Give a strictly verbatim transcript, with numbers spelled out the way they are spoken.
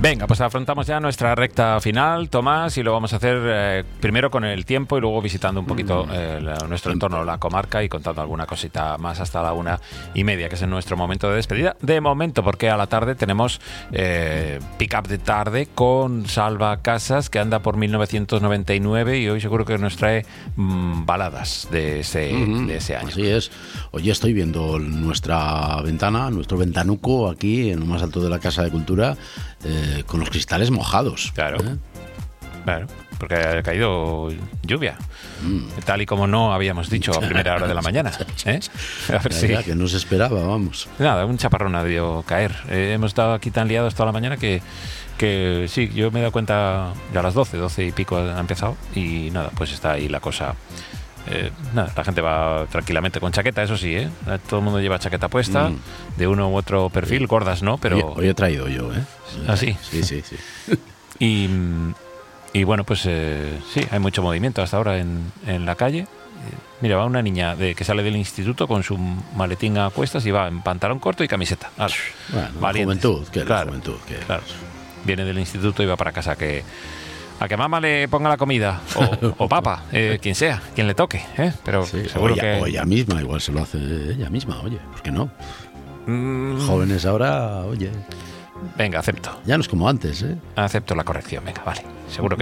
Venga, pues afrontamos ya nuestra recta final, Tomás, y lo vamos a hacer eh, primero con el tiempo y luego visitando un poquito eh, la, nuestro entorno, la comarca, y contando alguna cosita más hasta la una y media, que es en nuestro momento de despedida. De momento, porque a la tarde tenemos eh, pick-up de tarde con Salva Casas, que anda por mil novecientos noventa y nueve y hoy seguro que nos trae mmm, baladas de ese, mm-hmm. de ese año. Así es. Hoy estoy viendo nuestra ventana, nuestro ventanuco aquí en lo más alto de la Casa de Cultura, eh, con los cristales mojados. Claro, ¿eh? claro, porque ha caído lluvia, mm. tal y como no habíamos dicho a primera hora de la mañana. ¿eh? A ver si... que no se esperaba, vamos. Nada, un chaparrón ha debido caer. Eh, hemos estado aquí tan liados toda la mañana que, que sí, yo me he dado cuenta ya a las doce, doce y pico ha empezado y nada, pues está ahí la cosa. Eh, nada, la gente va tranquilamente con chaqueta, eso sí, ¿eh? Todo el mundo lleva chaqueta puesta, mm. de uno u otro perfil, sí. Gordas no, pero... Hoy, hoy he traído yo, ¿eh? ¿Ah, sí? Sí, sí, sí. y, y bueno, pues eh, sí, hay mucho movimiento hasta ahora en, en la calle. Eh, mira, va una niña de, que sale del instituto con su maletín a cuestas y va en pantalón corto y camiseta. Vale. Bueno, Valientes. Juventud, ¿qué es claro, la juventud? ¿Qué? Claro. Viene del instituto y va para casa que... A que mamá le ponga la comida, o, o papá, eh, quien sea, quien le toque, ¿eh? Pero sí, seguro o ella, que... o ella misma, igual se lo hace ella misma, oye, ¿por qué no? Mm. Jóvenes ahora, oye... Venga, acepto. Ya no es como antes, ¿eh? Acepto la corrección, venga, vale. Seguro que